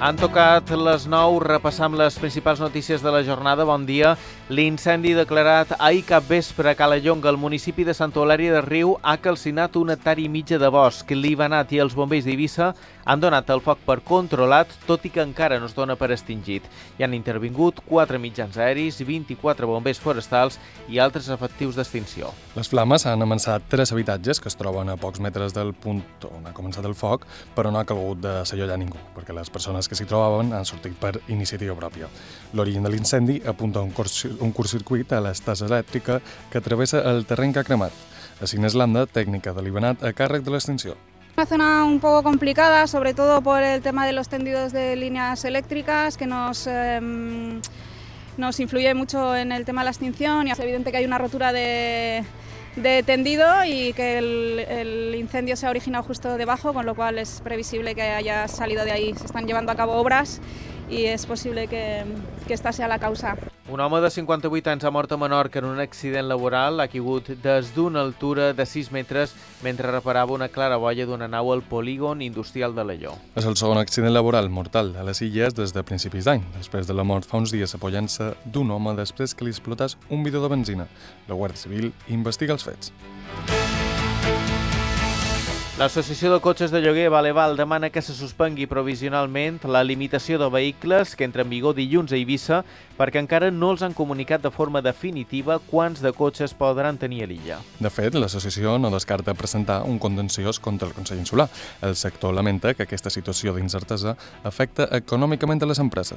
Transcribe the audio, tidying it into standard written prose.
Han tocat les 9, repassam les principals notícies de la jornada. Bon dia. L'incendi declarat ahir cap vespre a Calellonga, al municipi de Santa Eulària de Riu, ha calcinat 1,5 hectàrees de bosc. L'Ivanat i els bombers d'Eivissa han donat el foc per controlat, tot i que encara no es dona per extingit. Hi han intervingut 4 mitjans aeris, 24 bombers forestals i altres efectius d'extinció. Les flames han amenaçat 3 habitatges que es troben a pocs metres del punt on ha començat el foc, però no ha calgut d'assallar ningú, perquè les persones que s'hi trobaven han sortit per iniciativa pròpia. L'origen de l'incendi apunta a un curtcircuit a l'estasa elèctrica que travessa el terreny que ha cremat. Així és l'anda tècnica de l'Ivanat a càrrec de l'extinció. Una zona un poco complicada, sobre todo por el tema de los tendidos de líneas eléctricas, que nos influye mucho en el tema de la extinción, y es evidente que hay una rotura de tendido y que el incendio se ha originado justo debajo, con lo cual es previsible que haya salido de ahí. Se están llevando a cabo obras y es posible que esta sea la causa. Un home de 58 anys ha mort a Menorca en un accident laboral. Ha caigut des d'una altura de 6 metres mentre reparava una claraboia d'una nau al polígon industrial de l'Alló. És el segon accident laboral mortal a les Illes des de principis d'any, després de la mort fa uns dies apollant-se d'un home després que li explotàs un bidó de benzina. La Guàrdia Civil investiga els fets. L'Associació de Cotxes de Lloguer Valeval demana que se suspengui provisionalment la limitació de vehicles que entra en vigor dilluns a Eivissa perquè encara no els han comunicat de forma definitiva quants de cotxes podran tenir a l'illa. De fet, l'associació no descarta presentar un contenciós contra el Consell Insular. El sector lamenta que aquesta situació d'incertesa afecta econòmicament a les empreses.